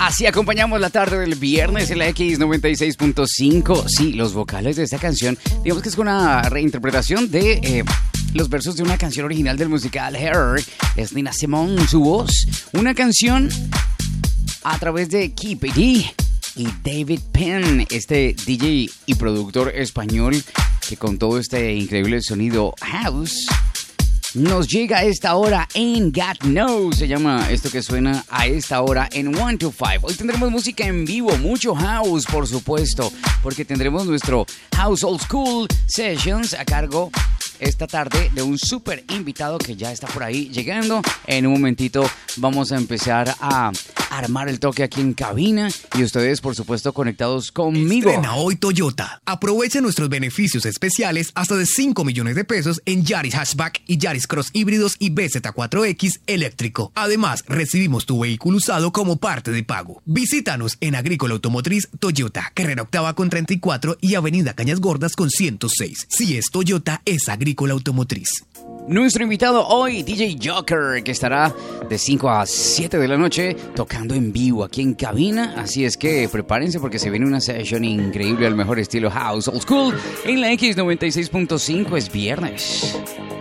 Así acompañamos la tarde del viernes en la X96.5. Sí, los vocales de esta canción, digamos que es una reinterpretación de los versos de una canción original del musical Hair. Es Nina Simone, su voz. Una canción a través de Keep It y David Penn, este DJ y productor español que con todo este increíble sonido house nos llega a esta hora en God Knows. Se llama esto que suena a esta hora en 1 to 5. Hoy tendremos música en vivo, mucho house, por supuesto, porque tendremos nuestro House Old School Sessions a cargo esta tarde de un súper invitado que ya está por ahí llegando. En un momentito vamos a empezar a armar el toque aquí en cabina y ustedes, por supuesto, conectados conmigo. Estrena hoy Toyota. Aprovecha nuestros beneficios especiales hasta de 5 millones de pesos en Yaris Hatchback y Yaris Cross híbridos y BZ4X eléctrico. Además, recibimos tu vehículo usado como parte de pago. Visítanos en Agrícola Automotriz Toyota, Carrera Octava con 34 y Avenida Cañas Gordas con 106. Si es Toyota, es Agrícola Automotriz. Nuestro invitado hoy, DJ Joker, que estará de 5 a 7 de la noche tocando en vivo aquí en cabina. Así es que prepárense porque se viene una session increíble al mejor estilo House Old School en la X96.5. Es viernes.